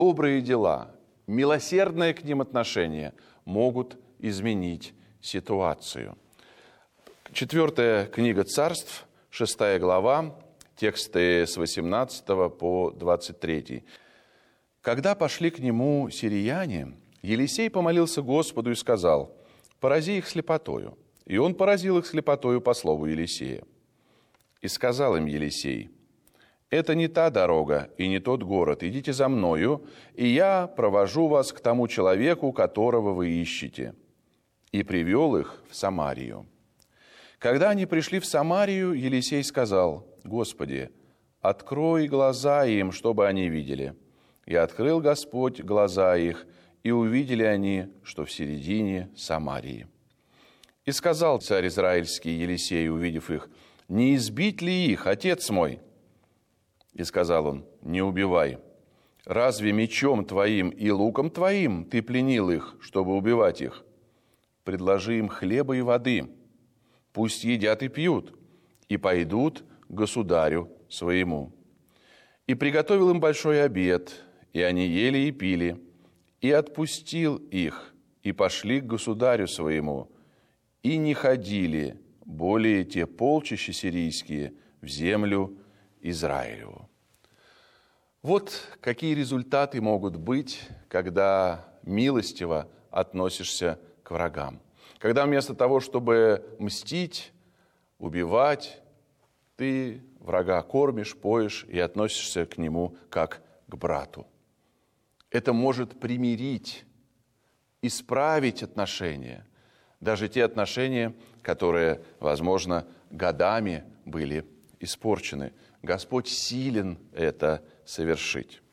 добрые дела, милосердное к ним отношение могут изменить ситуацию. 4 книга Царств, 6 глава, тексты с 18 по 23. «Когда пошли к нему сирияне, Елисей помолился Господу и сказал: порази их слепотою. И он поразил их слепотою по слову Елисея. И сказал им Елисей: это не та дорога и не тот город, идите за мною, и я провожу вас к тому человеку, которого вы ищете». И привел их в Самарию. Когда они пришли в Самарию, Елисей сказал: Господи, открой глаза им, чтобы они видели. И открыл Господь глаза их, и увидели они, что в середине Самарии. И сказал царь израильский Елисей, увидев их: не избить ли их, отец мой? И сказал он: не убивай. Разве мечом твоим и луком твоим ты пленил их, чтобы убивать их? Предложи им хлеба и воды, пусть едят и пьют, и пойдут к государю своему. И приготовил им большой обед, и они ели и пили, и отпустил их, и пошли к государю своему, и не ходили более те полчища сирийские в землю Израилеву. Вот какие результаты могут быть, когда милостиво относишься к врагам. Когда вместо того, чтобы мстить, убивать, ты врага кормишь, поешь и относишься к нему как к брату. Это может примирить, исправить отношения, даже те отношения, которые, возможно, годами были испорчены. Господь силен это совершить.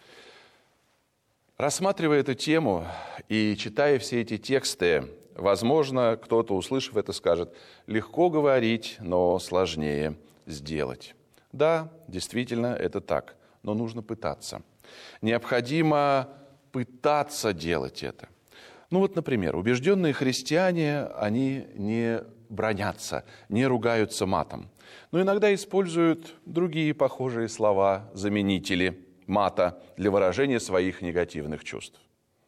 Рассматривая эту тему и читая все эти тексты, возможно, кто-то, услышав это, скажет: легко говорить, но сложнее сделать. Да, действительно, это так, но нужно пытаться. Необходимо пытаться делать это. Ну вот, например, убежденные христиане, они не бранятся, не ругаются матом, но иногда используют другие похожие слова, заменители мата для выражения своих негативных чувств.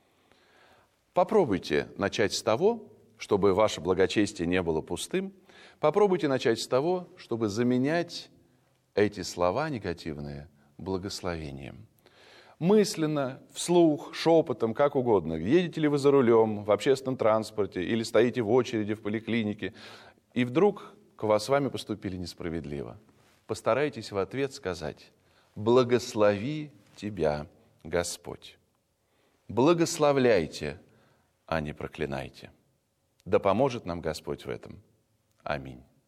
Попробуйте начать с того, чтобы ваше благочестие не было пустым. Попробуйте начать с того, чтобы заменять эти слова негативные благословением. Мысленно, вслух, шепотом, как угодно. Едете ли вы за рулем, в общественном транспорте или стоите в очереди в поликлинике, и вдруг с вами поступили несправедливо. Постарайтесь в ответ сказать: «Благослови тебя, Господь». Благословляйте, а не проклинайте. Да поможет нам Господь в этом. Аминь.